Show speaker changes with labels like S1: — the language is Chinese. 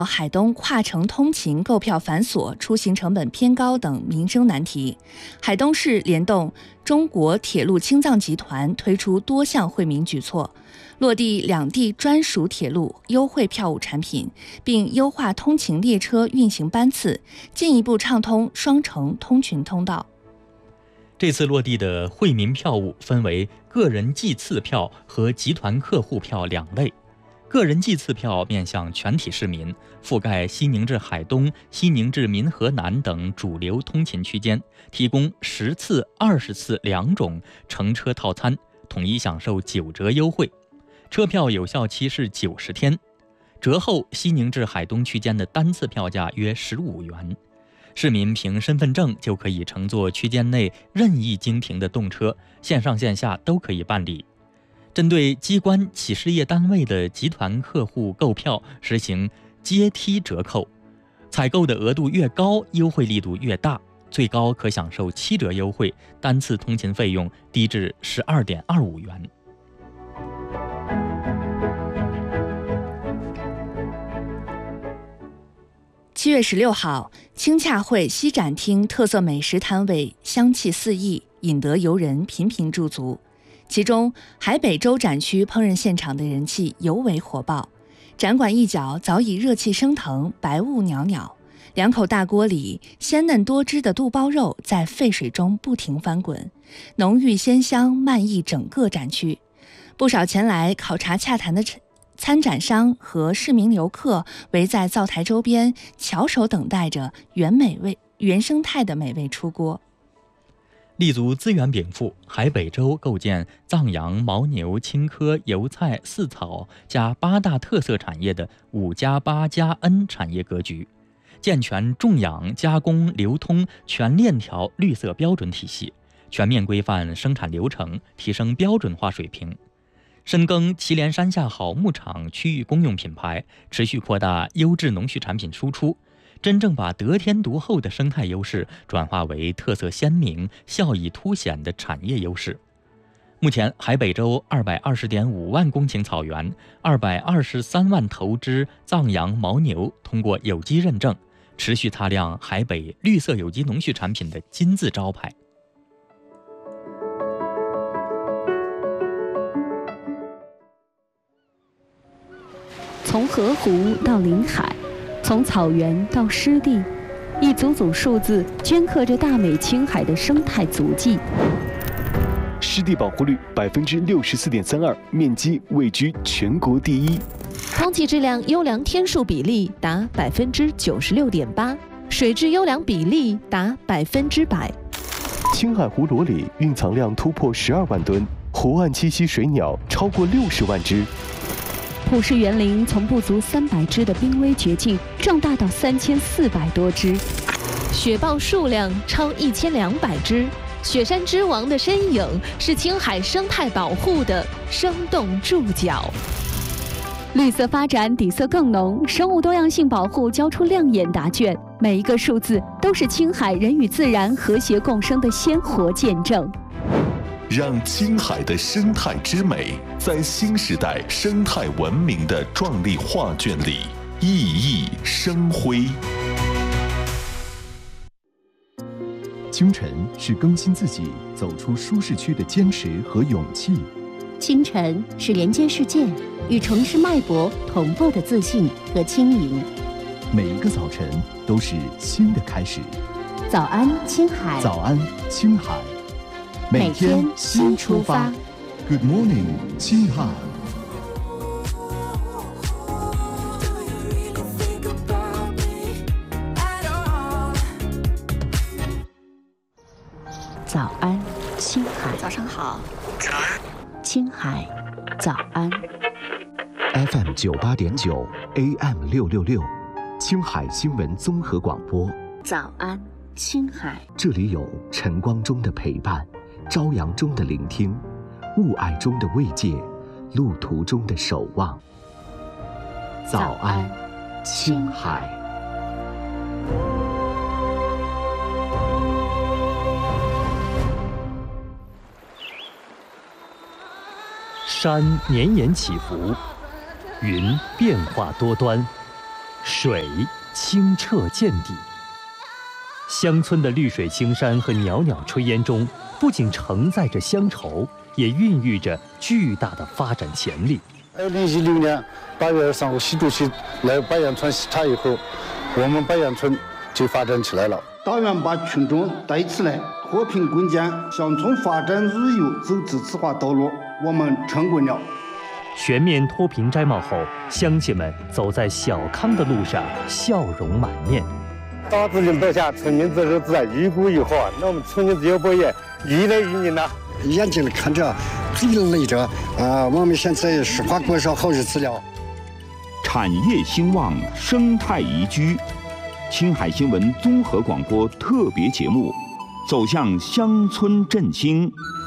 S1: 海东跨城通勤购票繁琐、出行成本偏高等民生难题。海东市联动中国铁路青藏集团推出多项惠民举措，落地两地专属铁路优惠票务产品，并优化通勤列车运行班次，进一步畅通双城通勤通道。
S2: 这次落地的惠民票务分为个人计次票和集团客户票两类。个人计次票面向全体市民，覆盖西宁至海东、西宁至民河南等主流通勤区间，提供10次、20次两种乘车套餐，统一享受9折优惠。车票有效期是90天，折后西宁至海东区间的单次票价约15元。市民凭身份证就可以乘坐区间内任意经停的动车，线上线下都可以办理。针对机关企事业单位的集团客户购票实行阶梯折扣，采购的额度越高，优惠力度越大，最高可享受7折优惠，单次通勤费用低至12.25元。
S1: 7月16号，青洽会西展厅特色美食摊位香气四溢，引得游人频频驻足。其中，海北洲展区烹饪现场的人气尤为火爆。展馆一角早已热气升腾，白雾袅袅。2口大锅里，鲜嫩多汁的肚包肉在沸水中不停翻滚，浓郁鲜香漫溢整个展区。不少前来考察洽谈的参展商和市民游客围在灶台周边，翘首等待着原生态的美味出锅。
S2: 立足资源禀赋，海北洲构建藏羊、牦牛、青稞、油菜、四草加8大特色产业的5+8+N 产业格局，健全种养、加工、流通全链条绿色标准体系，全面规范生产流程，提升标准化水平。深耕祁连山下好牧场区域公用品牌，持续扩大优质农畜产品输出，真正把得天独厚的生态优势转化为特色鲜明、效益凸显的产业优势。目前，海北洲220.5万公顷草原、223万头只藏羊、牦牛通过有机认证，持续擦亮海北绿色有机农畜产品的金字招牌。
S3: 从河湖到临海，从草原到湿地，一组组数字镌刻着大美青海的生态足迹。
S4: 湿地保护率64.32%，面积位居全国第一。
S5: 空气质量优良天数比例达96.8%，水质优良比例达100%。
S4: 青海湖裸里蕴藏量突破12万吨，湖岸栖息水鸟超过60万只。
S3: 普氏园林从不足300只的濒危绝境壮大到3400多只，
S5: 雪豹数量超1200只，雪山之王的身影是青海生态保护的生动注脚。
S3: 绿色发展底色更浓，生物多样性保护交出亮眼答卷，每一个数字都是青海人与自然和谐共生的鲜活见证。
S6: 让青海的生态之美在新时代生态文明的壮丽画卷里熠熠生辉。
S7: 清晨是更新自己、走出舒适区的坚持和勇气。
S8: 清晨是连接世界、与城市脉搏同步的自信和轻盈。
S7: 每一个早晨都是新的开始。
S8: 早安，青海！
S7: 早安，青海！
S8: 每天新出发。
S7: Good morning， 青海。
S8: 早安，青海！
S9: 早上好。
S8: 早安，青海！早安。
S10: FM 98.9 AM 666，青海新闻综合广播。
S8: 早安，青海！
S10: 这里有晨光中的陪伴，朝阳中的聆听，雾霭中的慰藉，路途中的守望。早安，青海！
S11: 山绵延起伏，云变化多端，
S9: 水清澈见底。乡村的绿水青山和袅袅炊烟中，不仅承载着乡愁，也孕育着巨大的发展潜力。
S11: 2016年8月23号，习主席来白杨村视察以后，我们白杨村就发展起来了。
S12: 党员把群众带起来，和平共建乡村发展日游走自治化道路，我们成功了。
S9: 全面脱贫摘帽后，乡亲们走在小康的路上，笑容满面。
S13: 党治领导下，村民自治自然，愈鼓愈好。那我们村民自由博业愈来愈民呐。
S14: 眼睛里看着，嘴里累着，我们现在实话过上好日子了。
S15: 产业兴旺，生态宜居。青海新闻综合广播特别节目，走向乡村振兴，